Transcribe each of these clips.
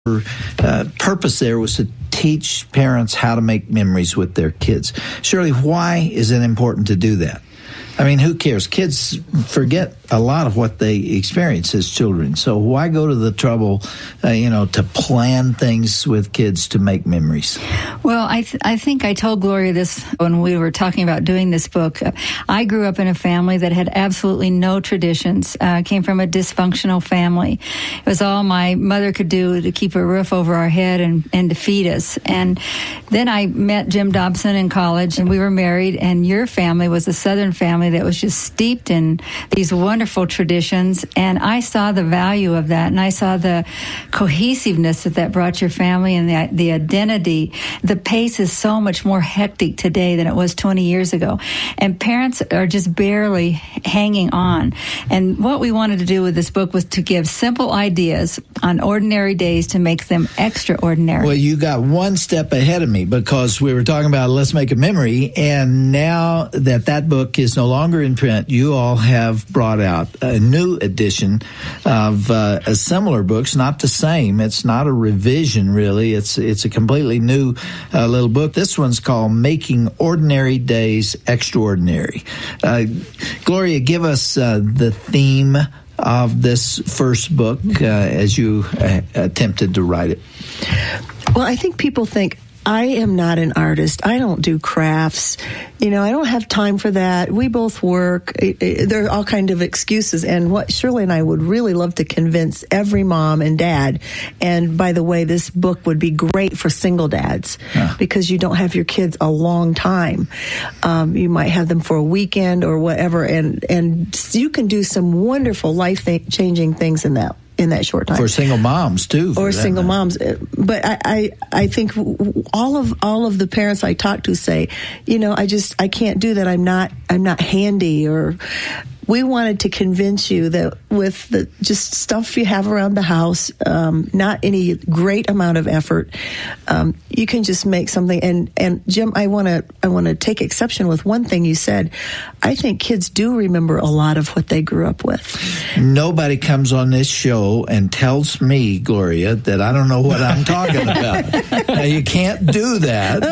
purpose there was to teach parents how to make memories with their kids. Shirley, why is it important to do that? I mean, who cares? Kids forget a lot of what they experience as children. So why go to the trouble, to plan things with kids to make memories? Well, I think I told Gloria this when we were talking about doing this book. I grew up in a family that had absolutely no traditions. Came from a dysfunctional family. It was all my mother could do to keep a roof over our head and to feed us. And then I met Jim Dobson in college, and we were married, and your family was a Southern family that was just steeped in these wonderful traditions, and I saw the value of that, and I saw the cohesiveness that brought your family and the identity. The pace is so much more hectic today than it was 20 years ago, and parents are just barely hanging on. And what we wanted to do with this book was to give simple ideas on ordinary days to make them extraordinary. Well, you got one step ahead of me, because we were talking about Let's Make a Memory, and now that book is no longer in print, you all have brought out a new edition of a similar books, not the same. It's not a revision, really. It's a completely new little book. This one's called Making Ordinary Days Extraordinary. Gloria, give us the theme of this first book as you attempted to write it. Well, I think people think, I am not an artist. I don't do crafts. I don't have time for that. We both work. There are all kinds of excuses. And what Shirley and I would really love to convince every mom and dad, and by the way, this book would be great for single dads because you don't have your kids a long time. You might have them for a weekend or whatever, and you can do some wonderful life-changing things in that short time. For single moms, too. Or single moms. But I think all of the parents I talk to say, I can't do that. I'm not handy. Or we wanted to convince you that with the just stuff you have around the house, not any great amount of effort, you can just make something. And Jim, I want to take exception with one thing you said. I think kids do remember a lot of what they grew up with. Nobody comes on this show and tells me, Gloria, that I don't know what I'm talking about. Now, you can't do that.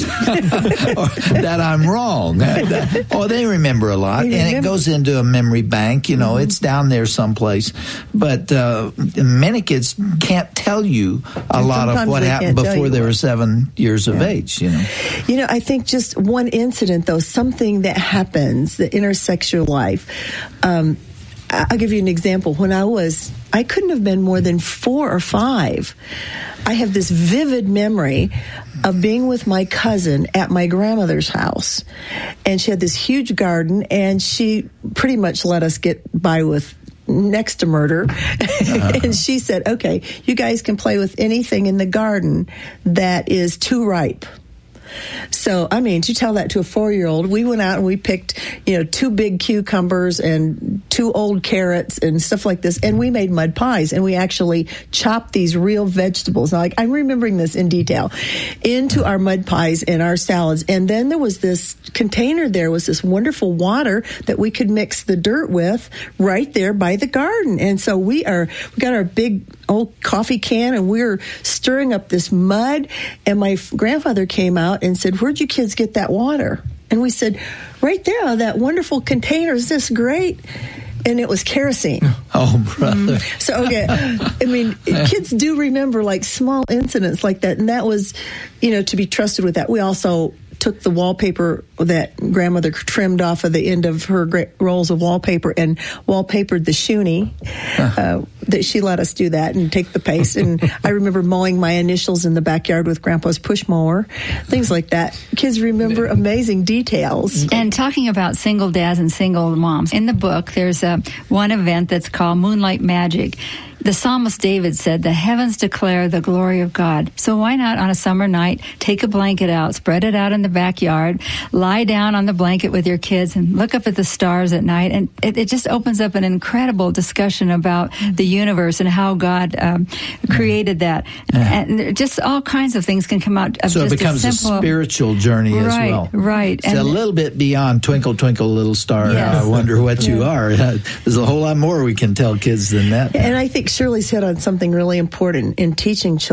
Or that I'm wrong. They remember a lot, and it goes into a memory bank. It's down there someplace. But many kids can't tell you a lot of what happened before they were 7 years of age. I think just one incident, though, something that happens that intersects your life. I'll give you an example. When I couldn't have been more than 4 or 5. I have this vivid memory of being with my cousin at my grandmother's house. And she had this huge garden, and she pretty much let us get by with next to murder. And she said, okay, you guys can play with anything in the garden that is too ripe. So, to tell that to a 4-year-old, we went out and we picked, 2 big cucumbers and 2 old carrots and stuff like this, and we made mud pies, and we actually chopped these real vegetables. Now, I'm remembering this in detail, into our mud pies and our salads. And then there was this container, there was this wonderful water that we could mix the dirt with right there by the garden. And so we got our big old coffee can, and we were stirring up this mud, and my grandfather came out and said, "Where'd you kids get that water?" And we said, "Right there, out of that wonderful container. Is this great?" And it was kerosene. Oh, brother. So, okay, kids do remember small incidents like that, and that was, to be trusted with that. We also took the wallpaper that grandmother trimmed off of the end of her rolls of wallpaper and wallpapered the shoonie. That she let us do that and take the paste. And I remember mowing my initials in the backyard with Grandpa's push mower, things like that. Kids remember amazing details. And talking about single dads and single moms, in the book there's one event that's called Moonlight Magic. The psalmist David said, "The heavens declare the glory of God." So why not on a summer night, take a blanket out, spread it out in the backyard, lie down on the blanket with your kids and look up at the stars at night. And it just opens up an incredible discussion about the universe and how God created that. And just all kinds of things can come out of so just it becomes a simple, spiritual journey as well. Right. It's a little bit beyond Twinkle, Twinkle, Little Star. Yes. I wonder what you are. There's a whole lot more we can tell kids than that. And I think Shirley's hit on something really important in teaching children.